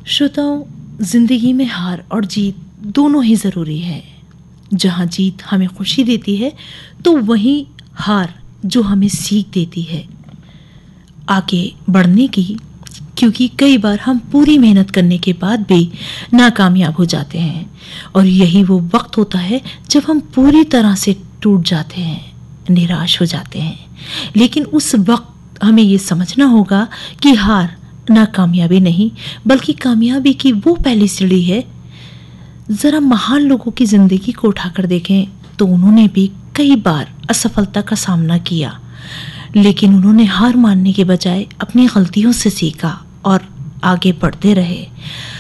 श्रोताओं, जिंदगी में हार और जीत दोनों ही ज़रूरी है। जहाँ जीत हमें खुशी देती है तो वहीं हार जो हमें सीख देती है आगे बढ़ने की, क्योंकि कई बार हम पूरी मेहनत करने के बाद भी नाकामयाब हो जाते हैं और यही वो वक्त होता है जब हम पूरी तरह से टूट जाते हैं, निराश हो जाते हैं। लेकिन उस वक्त हमें ये समझना होगा कि हार नाकामयाबी नहीं बल्कि कामयाबी की वो पहली सीढ़ी है। ज़रा महान लोगों की ज़िंदगी को उठाकर देखें तो उन्होंने भी कई बार असफलता का सामना किया, लेकिन उन्होंने हार मानने के बजाय अपनी गलतियों से सीखा और आगे बढ़ते रहे।